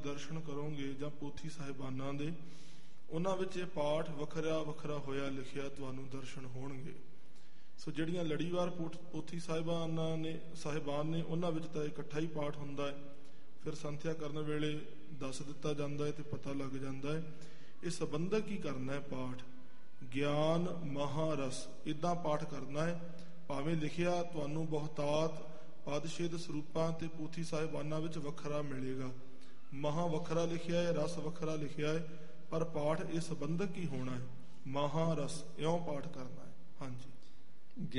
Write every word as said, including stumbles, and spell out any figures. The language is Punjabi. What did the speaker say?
ਦਰਸ਼ਨ ਕਰੋਗੇ ਜਾਂ ਪੋਥੀ ਸਾਹਿਬਾਨਾਂ ਦੇ, ਉਹਨਾਂ ਵਿੱਚ ਇਹ ਪਾਠ ਵੱਖਰਾ ਵੱਖਰਾ ਹੋਇਆ ਲਿਖਿਆ ਤੁਹਾਨੂੰ ਦਰਸ਼ਨ ਹੋਣਗੇ। ਸੋ ਜਿਹੜੀਆਂ ਲੜੀਵਾਰ ਪੋਥੀ ਸਾਹਿਬਾਨਾਂ ਨੇ ਸਾਹਿਬਾਨ ਨੇ ਉਹਨਾਂ ਵਿੱਚ ਤਾਂ ਇਕੱਠਾ ਹੀ ਪਾਠ ਹੁੰਦਾ ਹੈ, ਫਿਰ ਸੰਥਿਆ ਕਰਨ ਵੇਲੇ ਦੱਸ ਦਿੱਤਾ ਜਾਂਦਾ ਹੈ ਤੇ ਪਤਾ ਲੱਗ ਜਾਂਦਾ ਹੈ। ਇਹ ਸੰਬੰਧਕ ਹੀ ਕਰਨਾ ਹੈ ਪਾਠ, ਗਿਆਨ ਮਹਾਰਸ ਇੱਦਾਂ ਪਾਠ ਕਰਨਾ ਹੈ। ਭਾਵੇਂ ਲਿਖਿਆ ਤੁਹਾਨੂੰ ਬਹੁਤਾਤ ਪਦਛੇਦ ਸਰੂਪਾਂ ਤੇ ਪੋਥੀ ਸਾਹਿਬਾਨਾਂ ਵਿੱਚ ਵੱਖਰਾ ਮਿਲੇਗਾ, ਮਹਾ ਵੱਖਰਾ ਲਿਖਿਆ ਹੈ, ਰਸ ਵੱਖਰਾ ਲਿਖਿਆ ਹੈ, ਪਰ ਪਾਠ ਇਹ ਸੰਬੰਧਕ ਹੀ ਹੋਣਾ ਹੈ। ਮਹਾਰਸ ਇਉਂ ਪਾਠ ਕਰਨਾ ਹੈ। ਹਾਂਜੀ।